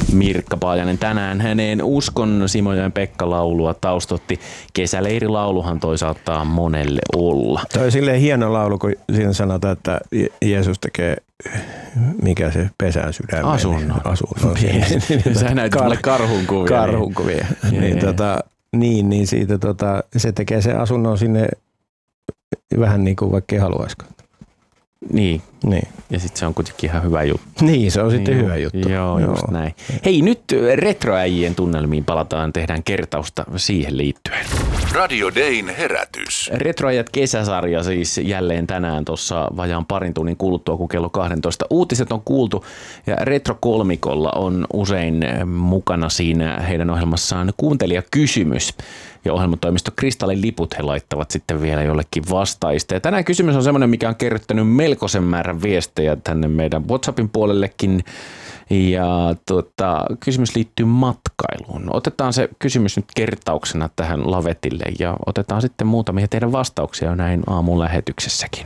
Mirkka Paajanen tänään hänen Uskon Simojoen Pekka-laulua taustotti. Kesäleirilauluhan toisaalta monelle olla. Tämä on silleen hieno laulu, kun siinä sanotaan, että Jeesus tekee, mikä se pesään sydämeen. Asunnon. Sä näytät mulle karhunkuvia. Karhunkuvia. Niin siitä se tekee sen asunnon sinne vähän niin kuin vaikka ei haluaisikaan. Niin. Ja sitten se on kuitenkin ihan hyvä juttu. Niin, se on sitten hyvä juttu. Joo, just näin. Hei, nyt retroäijien tunnelmiin palataan, tehdään kertausta siihen liittyen. Radio Dayn herätys. Retroäijät kesäsarja siis jälleen tänään tuossa vajaan parin tunnin kuluttua, kun kello 12 uutiset on kuultu. Ja Retro-kolmikolla on usein mukana siinä heidän ohjelmassaan kuuntelijakysymys. Ja ohjelmatoimisto Kristallin liput he laittavat sitten vielä jollekin vastaista. Ja tänään kysymys on semmoinen, mikä on kerryttänyt melkoisen määrän viestejä tänne meidän WhatsAppin puolellekin. Ja kysymys liittyy matkailuun. Otetaan se kysymys nyt kertauksena tähän lavetille ja otetaan sitten muutamia teidän vastauksia näin aamun lähetyksessäkin.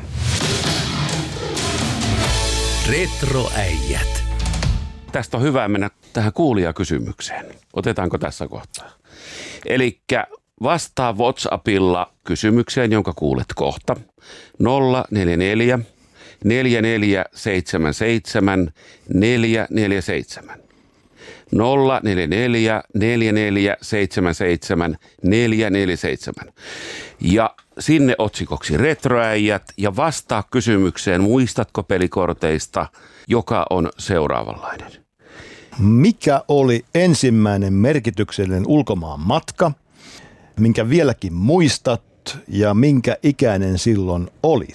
Retroäijät. Tästä on hyvä mennä tähän kuulijakysymykseen. Otetaanko tässä kohtaa? Elikkä vastaa WhatsAppilla kysymykseen, jonka kuulet kohta. 044 4477 447. 044 4477 447. Ja sinne otsikoksi Retroäijät ja vastaa kysymykseen, muistatko pelikorteista, joka on seuraavanlainen. Mikä oli ensimmäinen merkityksellinen ulkomaan matka, minkä vieläkin muistat ja minkä ikäinen silloin olit?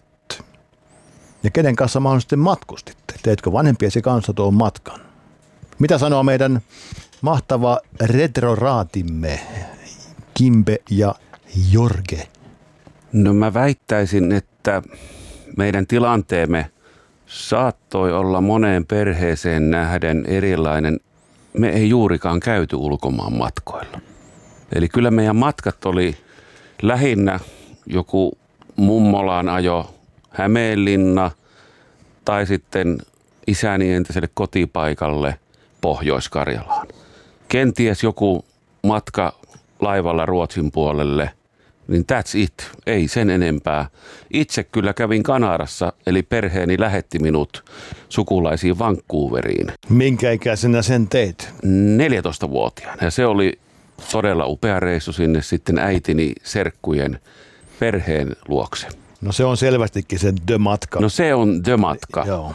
Ja kenen kanssa mahdollisesti matkustitte? Teetkö vanhempiesi kanssa tuon matkan? Mitä sanoo meidän mahtava retroraatimme Kimbe ja Jorge? No mä väittäisin, että meidän tilanteemme saattoi olla moneen perheeseen nähden erilainen. Me ei juurikaan käyty ulkomaan matkoilla. Eli kyllä meidän matkat oli lähinnä joku mummolaan ajo Hämeenlinna tai sitten isäni entiselle kotipaikalle Pohjois-Karjalaan. Kenties joku matka laivalla Ruotsin puolelle, niin that's it, ei sen enempää. Itse kyllä kävin Kanadassa, eli perheeni lähetti minut sukulaisiin Vancouveriin. Minkä ikäisenä sen teit? 14-vuotiaana ja se oli todella upea reissu sinne sitten äitini serkkujen perheen luokse. No se on selvästikin se The-matka. No se on The-matka. Joo.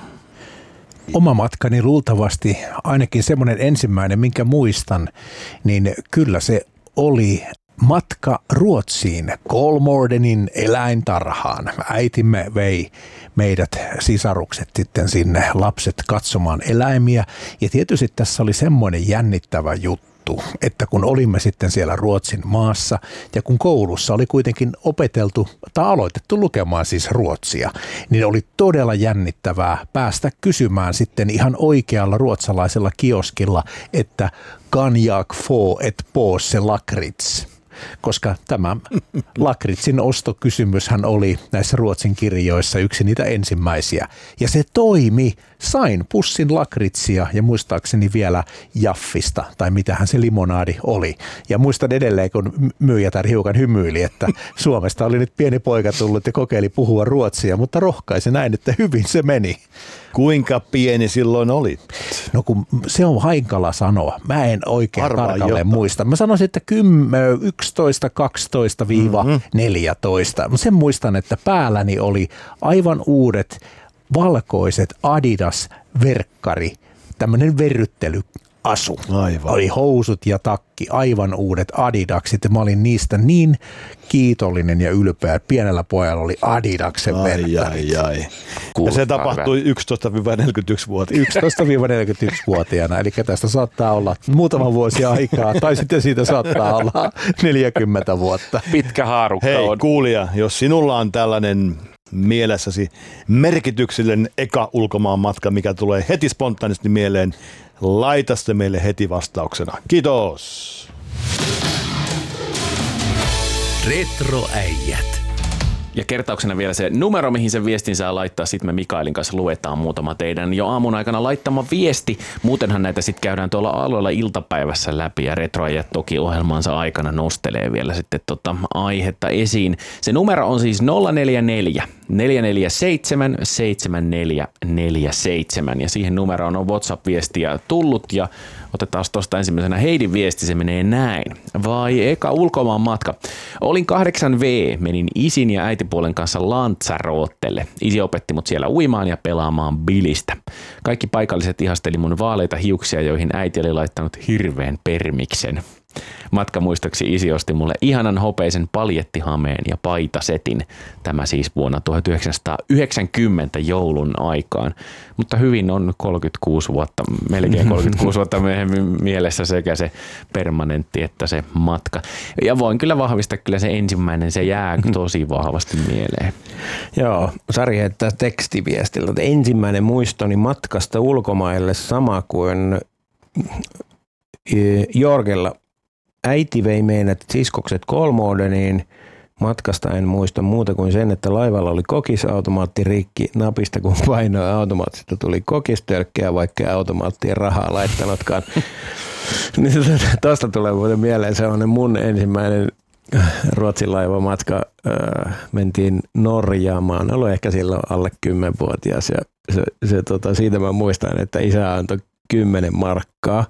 Oma matkani luultavasti, ainakin semmoinen ensimmäinen, minkä muistan, niin kyllä se oli matka Ruotsiin, Kolmårdenin eläintarhaan. Äitimme vei meidät sisarukset sitten sinne, lapset katsomaan eläimiä. Ja tietysti tässä oli semmoinen jännittävä juttu, että kun olimme sitten siellä Ruotsin maassa ja kun koulussa oli kuitenkin opeteltu tai aloitettu lukemaan siis ruotsia, niin oli todella jännittävää päästä kysymään sitten ihan oikealla ruotsalaisella kioskilla, että kan jag få ett påse lakrits? Koska tämä lakritsin ostokysymyshän oli näissä Ruotsin kirjoissa yksi niitä ensimmäisiä. Ja se toimi. Sain pussin lakritsia ja muistaakseni vielä Jaffista, tai mitähän se limonaadi oli. Ja muistan edelleen, kun myyjätär hiukan hymyili, että Suomesta oli nyt pieni poika tullut ja kokeili puhua ruotsia, mutta rohkaisi näin, että hyvin se meni. Kuinka pieni silloin oli? No kun se on hankala sanoa. Mä en oikein tarkalleen muista. Mä sanoisin, että 11, 12-14. Mä sen muistan, että päälläni oli aivan uudet valkoiset Adidas-verkkari, tämmöinen verryttelyasu. Aivan. Oli housut ja takki, aivan uudet Adidakset ja mä olin niistä niin kiitollinen ja ylpeä. Pienellä pojalla oli Adidaksen verkkarit. Ja se tapahtui 11-41-vuotiaana. 11-41-vuotiaana, eli tästä saattaa olla muutama vuosi aikaa, tai sitten siitä saattaa olla 40 vuotta. Pitkä haarukka on. Hei kuulija, jos sinulla on tällainen mielessäsi merkityksellinen eka ulkomaan matka, mikä tulee heti spontaanisti mieleen, laita se meille heti vastauksena. Kiitos! Retroäijät. Ja kertauksena vielä se numero, mihin sen viestin saa laittaa. Sitten me Mikaelin kanssa luetaan muutama teidän jo aamun aikana laittama viesti. Muutenhan näitä sitten käydään tuolla alueella iltapäivässä läpi ja Retroajat toki ohjelmaansa aikana nostelee vielä sitten aihetta esiin. Se numero on siis 044 447 7447 ja siihen numeroon on WhatsApp-viestiä tullut ja otetaan tuosta ensimmäisenä Heidin viesti, se menee näin. Vai eka ulkomaan matka. Olin 8V, menin isin ja äitipuolen kanssa Lanzarotelle. Isi opetti mut siellä uimaan ja pelaamaan bilistä. Kaikki paikalliset ihasteli mun vaaleita hiuksia, joihin äiti oli laittanut hirveän permiksen. Matkamuistoksi isi osti mulle ihanan hopeisen paljettihameen ja paitasetin. Tämä siis vuonna 1990 joulun aikaan. Mutta hyvin on 36 vuotta, melkein 36 vuotta myöhemmin mielessä sekä se permanentti että se matka. Ja voin kyllä vahvistaa, kyllä se ensimmäinen, se jää tosi vahvasti mieleen. Joo, Sari heittää tekstiviestillä, että ensimmäinen muistoni matkasta ulkomaille sama kuin Jorgella. Äiti vei meidät siskokset Kolmårdeniin. Matkasta en muista muuta kuin sen, että laivalla oli kokisautomaatti rikki. Napista kun painoi automaattista tuli kokistölkkejä, vaikka automaattiin rahaa laittanutkaan. Tuosta tulee muuten mieleen sellainen mun ensimmäinen Ruotsin laivamatka. Mentiin Norjaamaan. Ollut ehkä silloin alle 10-vuotias ja siitä mä muistan, että isä antoi 10 markkaa.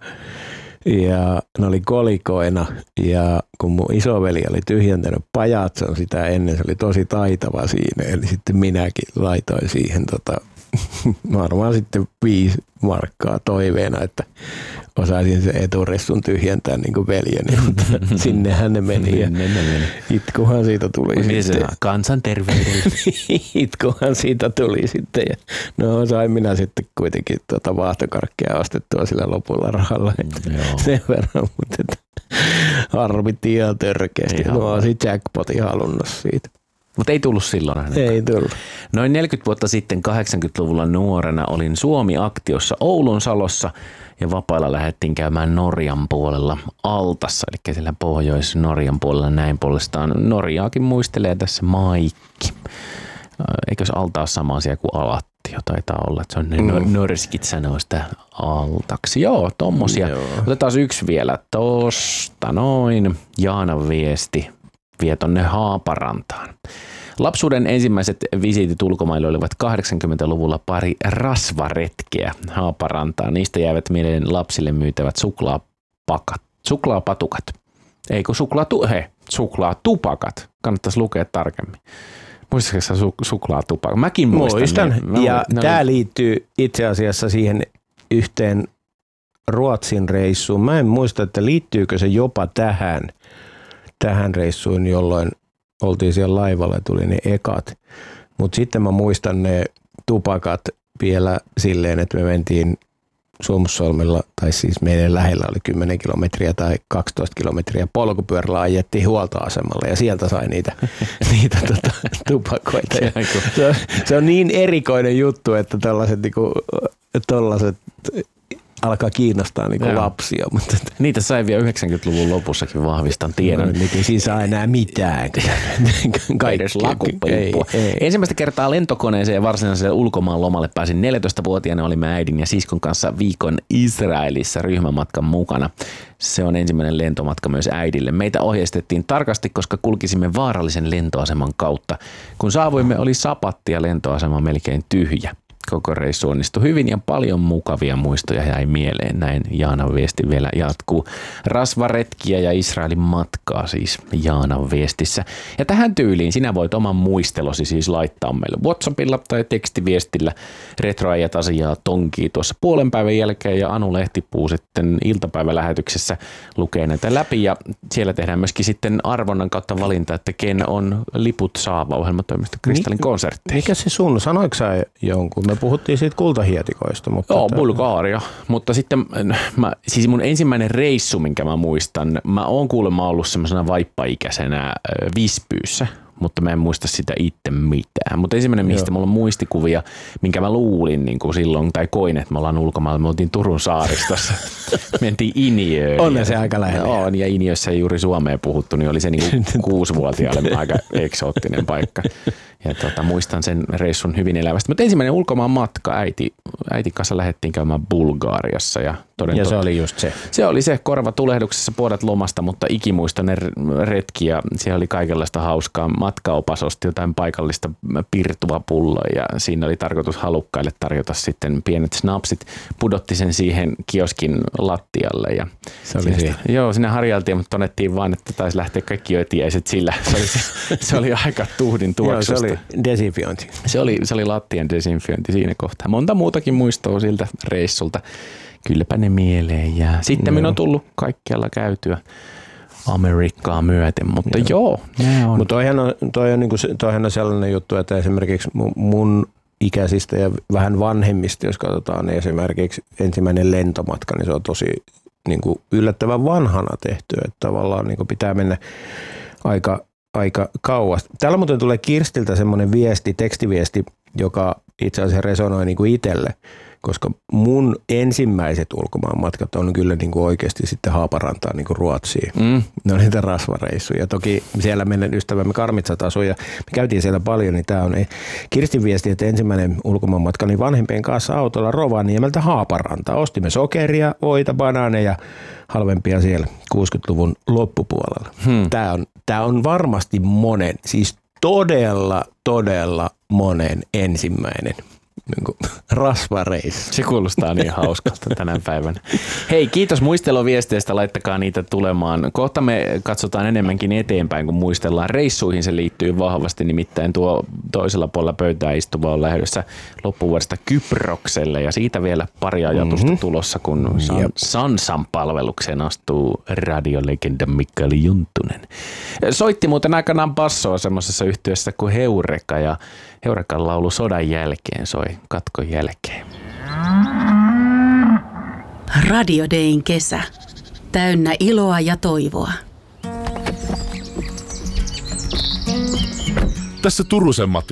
Ja ne oli kolikoina ja kun mun isoveli oli tyhjentänyt pajatson sitä ennen, se oli tosi taitava siinä. Eli sitten minäkin laitoin siihen varmaan sitten 5 markkaa toiveena, että osaisin se eturessun tyhjentää niin kuin veljeni, mutta sinnehän ne meni ja itkuhan siitä tuli sitten. Kansanterveydellä. Itkuhan siitä tuli sitten ja no sain minä sitten kuitenkin vaahtokarkkia ostettua sillä lopulla rahalla. Sen verran, mutta harmitti ihan törkeästi. No olisin jackpotin halunnut siitä. Mutta ei tullut silloin ainakaan. Ei tullut. Noin 40 vuotta sitten 80-luvulla nuorena olin Suomi-aktiossa Oulunsalossa ja vapailla lähdettiin käymään Norjan puolella Altassa, eli siellä Pohjois-Norjan puolella näin puolestaan. Norjaakin muistelee tässä Maikki. Eikös Alta ole sama asia kuin Alattio? Taitaa olla, että se on norskit sanoo sitä Altaksi. Joo, tommosia. Otetaan yksi vielä tosta noin. Jaanan viesti vie tonne Haaparantaan. Lapsuuden ensimmäiset visiitit ulkomaille olivat 80-luvulla pari rasvaretkeä Haaparantaan. Niistä jäivät mieleen lapsille myytävät suklaapatukat. Eikö suklaatupakat? Kannattaisi lukea tarkemmin. Muistatko sä suklaatupakat? Mäkin muistan. Ja tämä liittyy itse asiassa siihen yhteen Ruotsin reissuun. Mä en muista, että liittyykö se jopa tähän reissuun, jolloin oltiin siellä laivalla ja tuli ne ekat. Mutta sitten mä muistan ne tupakat vielä silleen, että me mentiin Suomussalmella, tai siis meidän lähellä oli 10 kilometriä tai 12 kilometriä polkupyörällä ajettiin huoltoasemalle ja sieltä sai niitä tupakoita. Se on niin erikoinen juttu, että tollaset alkaa kiinnostaa lapsia. Mutta niitä sai vielä 90-luvun lopussakin, vahvistan tiedon. No, nyt ei siinä saa enää mitään. Kaikki lakuppiippua. Ensimmäistä kertaa lentokoneeseen ja varsinaiselle ulkomaan lomalle pääsin 14-vuotiaana. Olimme äidin ja siskon kanssa viikon Israelissa ryhmämatkan mukana. Se on ensimmäinen lentomatka myös äidille. Meitä ohjeistettiin tarkasti, koska kulkisimme vaarallisen lentoaseman kautta. Kun saavuimme, oli sapatti ja lentoasema melkein tyhjä. Koko reissu onnistui hyvin ja paljon mukavia muistoja jäi mieleen. Näin Jaanan viesti vielä jatkuu. Rasvaretkiä ja Israelin matkaa siis Jaanan viestissä. Ja tähän tyyliin sinä voit oman muistelosi siis laittaa meille WhatsAppilla tai tekstiviestillä. Retroajat asiaa tonkii tuossa puolen päivän jälkeen ja Anu Lehtipuu sitten iltapäivälähetyksessä lukee näitä läpi. Ja siellä tehdään myöskin sitten arvonnan kautta valinta, että ken on liput saava ohjelmatoimisto Kristallin konsertteihin. Mikä se sun? Sanoiko sä jonkun? Me puhuttiin siitä kultahietikoista. Mutta joo, Bulgaaria. Mutta sitten siis mun ensimmäinen reissu, minkä mä muistan, mä oon kuulemma ollut semmoisena vaippaikäisenä Visbyyssä mutta mä en muista sitä itse mitään. Mutta ensimmäinen, mistä mulla on muistikuvia, minkä mä luulin niin kuin silloin, tai koin, että me ollaan ulkomailla, me oltiin Turun saaristossa, mentiin Iniöön. On se aika lähellä. On, ja Iniössä ei juuri suomea puhuttu, niin oli se niin kuin 6-vuotiaalle aika eksoottinen paikka. Ja muistan sen reissun hyvin elävästi. Mutta ensimmäinen ulkomaan matka, äitin kanssa lähdettiin käymään Bulgariassa. Ja se oli just se. Se oli se korvatulehduksessa puolet lomasta, mutta ikimuistainen retki ja siellä oli kaikenlaista hauskaa. Matkaopas osti jotain paikallista pirtuvapulloa ja siinä oli tarkoitus halukkaille tarjota sitten pienet snapsit. Pudotti sen siihen kioskin lattialle. Ja se oli siinä. Joo, sinne harjaltiin, mutta todettiin vaan, että taisi lähteä kaikki ötiäiset sillä. Se oli aika tuhdin tuoksusta. Joo, se oli desinfiointi. Se oli lattian desinfiointi siinä kohtaa. Monta muutakin muistoa siltä reissulta. Kylläpä ne mieleen jää. Sitten minun on tullut kaikkialla käytyä Amerikkaa myöten, mutta joo nämä on. Mutta toihan on sellainen juttu, että esimerkiksi mun ikäisistä ja vähän vanhemmista, jos katsotaan, niin esimerkiksi ensimmäinen lentomatka, niin se on tosi niin kuin yllättävän vanhana tehty, että tavallaan niin kuin pitää mennä aika kauas. Täällä muuten tulee Kirstiltä semmoinen tekstiviesti, joka itse asiassa resonoi niin kuin itselle, koska mun ensimmäiset ulkomaanmatkat on kyllä niin kuin oikeasti sitten Haaparantaan niin kuin Ruotsiin. Ne oli niitä rasvareissuja. Toki siellä meidän ystävämme Karmitsat asui ja me käytiin siellä paljon, niin tämä on Kirstin viesti, että ensimmäinen ulkomaanmatka niin vanhempien kanssa autolla Rovaniemeltä Haaparantaan. Ostimme sokeria, voita, banaaneja, halvempia siellä 60-luvun loppupuolella. Tämä on varmasti monen, siis todella monen ensimmäinen rasvareissu. Se kuulostaa niin hauskalta tänä päivänä. Hei, kiitos muisteloviesteistä, laittakaa niitä tulemaan. Kohta me katsotaan enemmänkin eteenpäin, kun muistellaan. Reissuihin se liittyy vahvasti, nimittäin tuo toisella puolella pöytää istuva on lähdössä loppuvuodesta Kyprokselle ja siitä vielä pari ajatusta tulossa, kun Sansan palvelukseen astuu radiolegenda Mikael Juntunen. Soitti muuten aikanaan bassoa semmoisessa yhtyessä kuin Heureka ja Heurekan laulu Sodan jälkeen soi katkon jälkeen. Radio Dayn kesä. Täynnä iloa ja toivoa. Tässä Turusen Matti